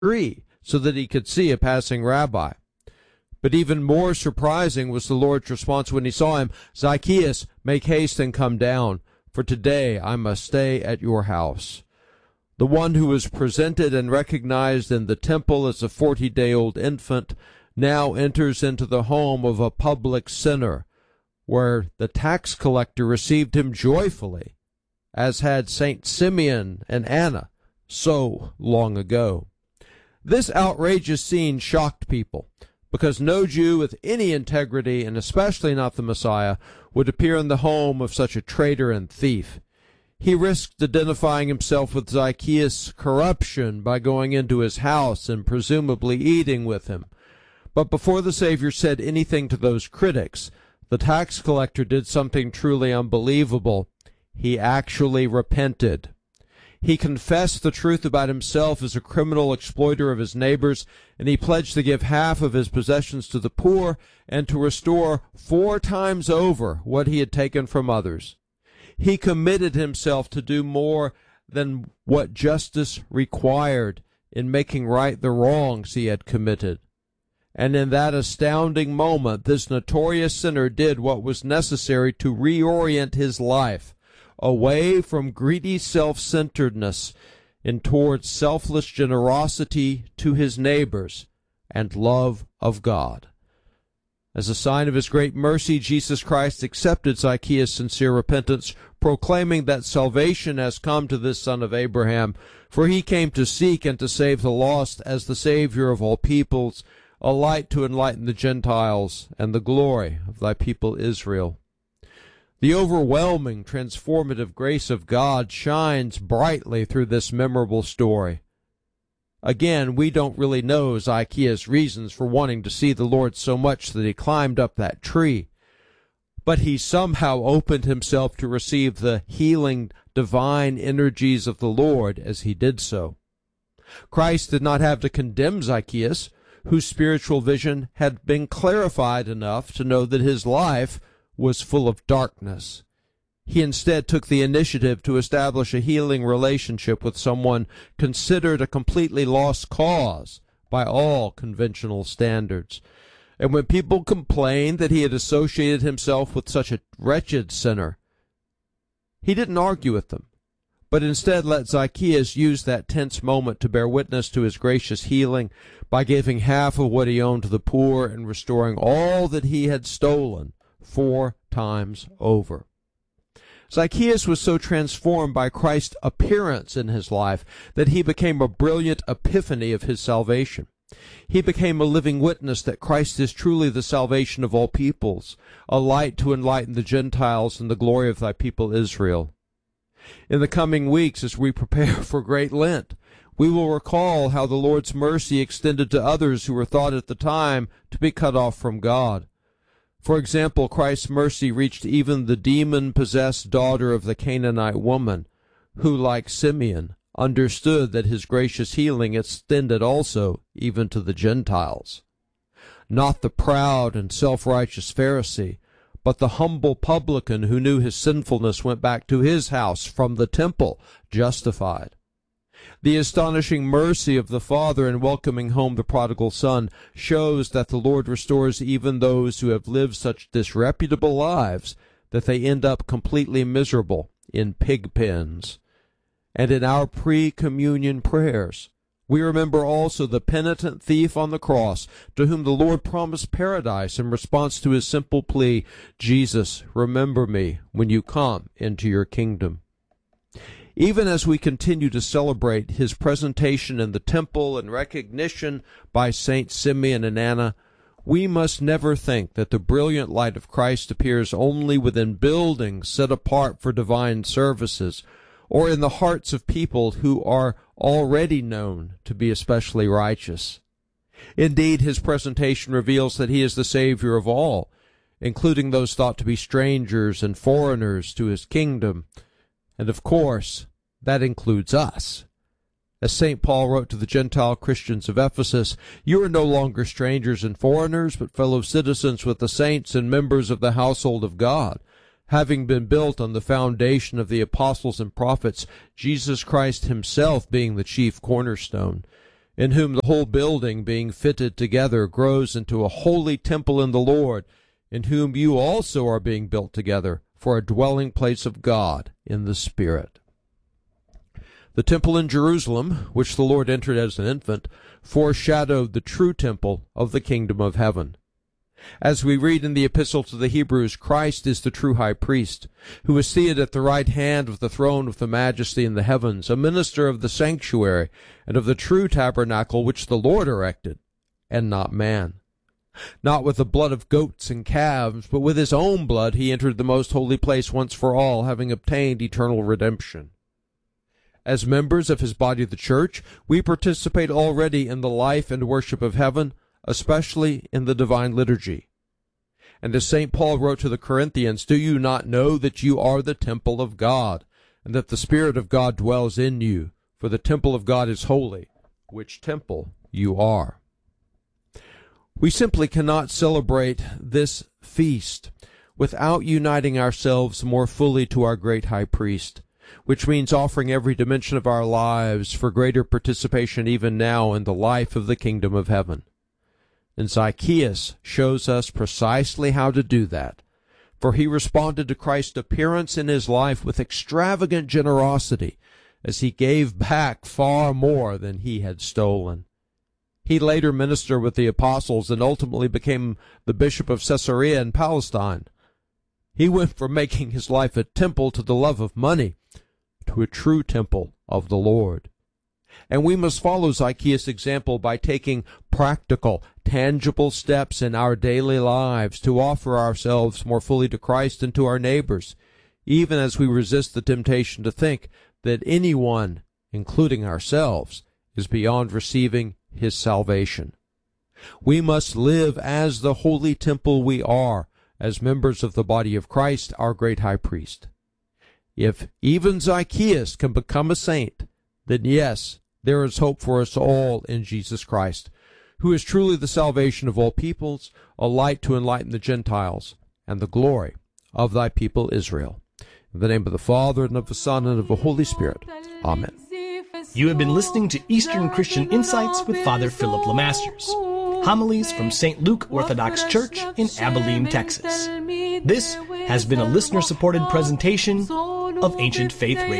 tree so that he could see a passing rabbi. But even more surprising was the Lord's response when he saw him. "Zacchaeus, make haste and come down, for today I must stay at your house." The one who was presented and recognized in the temple as a 40-day-old infant now enters into the home of a public sinner, where the tax collector received him joyfully, as had Saint Simeon and Anna so long ago. This outrageous scene shocked people, because no Jew with any integrity, and especially not the Messiah, would appear in the home of such a traitor and thief. He risked identifying himself with Zacchaeus' corruption by going into his house and presumably eating with him. But before the Savior said anything to those critics, the tax collector did something truly unbelievable. He actually repented. He confessed the truth about himself as a criminal exploiter of his neighbors, and he pledged to give half of his possessions to the poor and to restore 4 times over what he had taken from others. He committed himself to do more than what justice required in making right the wrongs he had committed. And in that astounding moment, this notorious sinner did what was necessary to reorient his life away from greedy self-centeredness and towards selfless generosity to his neighbors and love of God. As a sign of his great mercy, Jesus Christ accepted Zacchaeus' sincere repentance, proclaiming that salvation has come to this son of Abraham, for he came to seek and to save the lost as the Savior of all peoples, a light to enlighten the Gentiles, and the glory of thy people Israel. The overwhelming, transformative grace of God shines brightly through this memorable story. Again, we don't really know Zacchaeus' reasons for wanting to see the Lord so much that he climbed up that tree, but he somehow opened himself to receive the healing, divine energies of the Lord as he did so. Christ did not have to condemn Zacchaeus, whose spiritual vision had been clarified enough to know that his life was full of darkness. He instead took the initiative to establish a healing relationship with someone considered a completely lost cause by all conventional standards. And when people complained that he had associated himself with such a wretched sinner, he didn't argue with them, but instead let Zacchaeus use that tense moment to bear witness to his gracious healing by giving half of what he owned to the poor and restoring all that he had stolen 4 times over. Zacchaeus was so transformed by Christ's appearance in his life that he became a brilliant epiphany of his salvation. He became a living witness that Christ is truly the salvation of all peoples, a light to enlighten the Gentiles and the glory of thy people Israel. In the coming weeks, as we prepare for Great Lent, we will recall how the Lord's mercy extended to others who were thought at the time to be cut off from God. For example, Christ's mercy reached even the demon-possessed daughter of the Canaanite woman, who, like Simeon, understood that his gracious healing extended also even to the Gentiles. Not the proud and self-righteous Pharisee, but the humble publican who knew his sinfulness went back to his house from the temple, justified. The astonishing mercy of the Father in welcoming home the prodigal son shows that the Lord restores even those who have lived such disreputable lives that they end up completely miserable in pig pens. And in our pre-communion prayers, we remember also the penitent thief on the cross, to whom the Lord promised paradise in response to his simple plea, "Jesus, remember me when you come into your kingdom." Even as we continue to celebrate his presentation in the temple and recognition by Saint Simeon and Anna, we must never think that the brilliant light of Christ appears only within buildings set apart for divine services, or in the hearts of people who are already known to be especially righteous. Indeed, his presentation reveals that he is the Savior of all, including those thought to be strangers and foreigners to his kingdom. And of course, that includes us. As St. Paul wrote to the Gentile Christians of Ephesus, "You are no longer strangers and foreigners, but fellow citizens with the saints and members of the household of God, having been built on the foundation of the apostles and prophets, Jesus Christ himself being the chief cornerstone, in whom the whole building, being fitted together, grows into a holy temple in the Lord, in whom you also are being built together for a dwelling place of God in the Spirit. The temple in Jerusalem, which the Lord entered as an infant, foreshadowed the true temple of the kingdom of heaven. As we read in the Epistle to the Hebrews, Christ is the true high priest, who is seated at the right hand of the throne of the majesty in the heavens, a minister of the sanctuary and of the true tabernacle which the Lord erected, and not man. Not with the blood of goats and calves, but with his own blood he entered the most holy place once for all, having obtained eternal redemption. As members of his body, the church, we participate already in the life and worship of heaven, especially in the divine liturgy. And as St. Paul wrote to the Corinthians, "Do you not know that you are the temple of God, and that the Spirit of God dwells in you? For the temple of God is holy, which temple you are." We simply cannot celebrate this feast without uniting ourselves more fully to our great high priest, which means offering every dimension of our lives for greater participation even now in the life of the kingdom of heaven. And Zacchaeus shows us precisely how to do that, for he responded to Christ's appearance in his life with extravagant generosity, as he gave back far more than he had stolen. He later ministered with the apostles and ultimately became the bishop of Caesarea in Palestine. He went from making his life a temple to the love of money to a true temple of the Lord. And we must follow Zacchaeus' example by taking practical, tangible steps in our daily lives to offer ourselves more fully to Christ and to our neighbors, even as we resist the temptation to think that anyone, including ourselves, is beyond receiving his salvation. We must live as the holy temple we are, as members of the body of Christ, our great high priest. If even Zacchaeus can become a saint, then yes, there is hope for us all in Jesus Christ, who is truly the salvation of all peoples, a light to enlighten the Gentiles, and the glory of thy people Israel. In the name of the Father, and of the Son, and of the Holy Spirit. Amen. You have been listening to Eastern Christian Insights with Father Philip Lemasters. Homilies from St. Luke Orthodox Church in Abilene, Texas. This has been a listener-supported presentation of Ancient Faith Radio.